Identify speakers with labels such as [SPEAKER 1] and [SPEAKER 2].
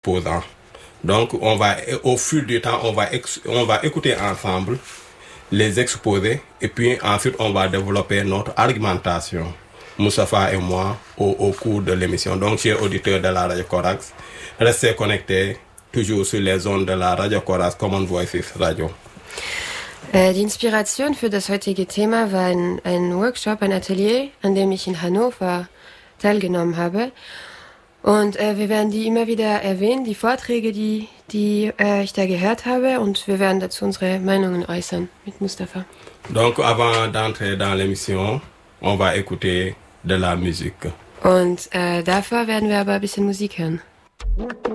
[SPEAKER 1] posant. Donc, au fil du temps, on va écouter ensemble les exposés et puis ensuite, on va développer notre argumentation, Moustapha et moi, au cours de l'émission. Donc, chers auditeurs de la Radio Corax, restez connectés toujours sur les ondes de la Radio Corax, Common Voices Radio.
[SPEAKER 2] Die Inspiration für das heutige Thema war ein Workshop, ein Atelier, an dem ich in Hannover teilgenommen habe. Und wir werden die immer wieder erwähnen, die Vorträge, die ich da gehört habe, und wir werden dazu unsere Meinungen äußern mit Mustafa.
[SPEAKER 1] Donc, avant d'entrer dans l'émission, on va écouter de la musique.
[SPEAKER 2] Und davor werden wir aber ein bisschen Musik hören.